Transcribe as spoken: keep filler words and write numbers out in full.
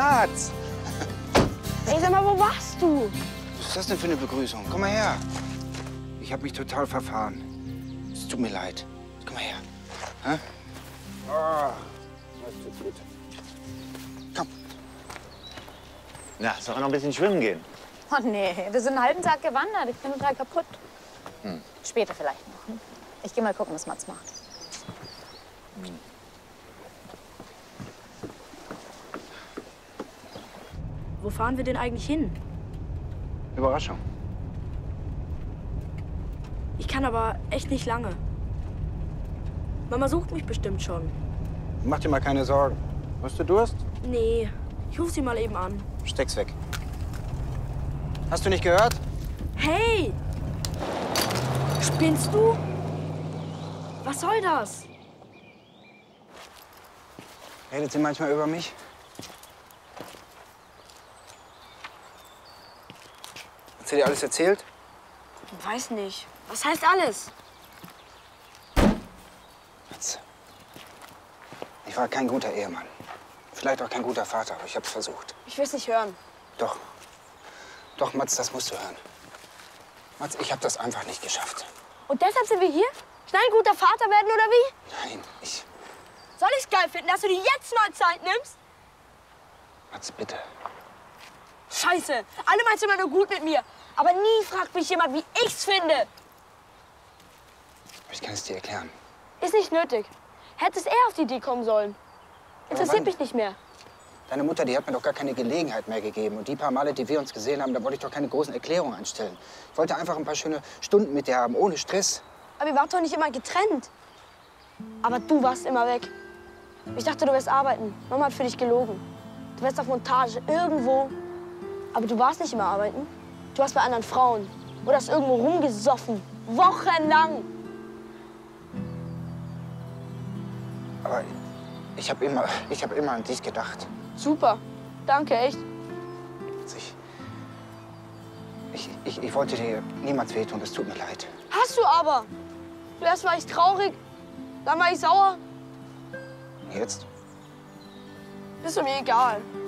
Mats! Ey, sag mal, wo warst du? Was ist das denn für eine Begrüßung? Komm mal her. Ich habe mich total verfahren. Es tut mir leid. Komm mal her. Hä? Oh, das tut gut. Komm. Na, soll noch ein bisschen schwimmen gehen? Oh nee, wir sind einen halben Tag gewandert. Ich bin total kaputt. Hm. Später vielleicht noch. Hm? Ich gehe mal gucken, was Mats macht. Hm. Wo fahren wir denn eigentlich hin? Überraschung. Ich kann aber echt nicht lange. Mama sucht mich bestimmt schon. Mach dir mal keine Sorgen. Hast du Durst? Nee, ich ruf sie mal eben an. Steck's weg. Hast du nicht gehört? Hey! Spinnst du? Was soll das? Redet sie manchmal über mich? Hat sie dir alles erzählt? Weiß nicht. Was heißt alles? Mats, ich war kein guter Ehemann. Vielleicht auch kein guter Vater, aber ich hab's versucht. Ich will's nicht hören. Doch. Doch, Mats, das musst du hören. Mats, ich hab das einfach nicht geschafft. Und deshalb sind wir hier? Schnell ein guter Vater werden, oder wie? Nein, ich... Soll ich's geil finden, dass du dir jetzt mal Zeit nimmst? Mats, bitte. Scheiße, alle meinst immer nur gut mit mir. Aber nie fragt mich jemand, wie ich's finde. Ich kann es dir erklären. Ist nicht nötig. Hättest eher auf die Idee kommen sollen. Interessiert mich nicht mehr. Deine Mutter, die hat mir doch gar keine Gelegenheit mehr gegeben. Und die paar Male, die wir uns gesehen haben, da wollte ich doch keine großen Erklärungen anstellen. Ich wollte einfach ein paar schöne Stunden mit dir haben, ohne Stress. Aber ihr wart doch nicht immer getrennt. Aber du warst immer weg. Ich dachte, du wirst arbeiten. Mama hat für dich gelogen. Du wärst auf Montage, irgendwo. Aber du warst nicht immer arbeiten. Du warst bei anderen Frauen. Oder hast irgendwo rumgesoffen. Wochenlang. Aber ich habe immer, ich hab immer an dich gedacht. Super. Danke, echt. Ich, ich, ich, ich wollte dir niemals wehtun, es tut mir leid. Hast du aber. Zuerst war ich traurig, dann war ich sauer. Jetzt? Ist mir egal.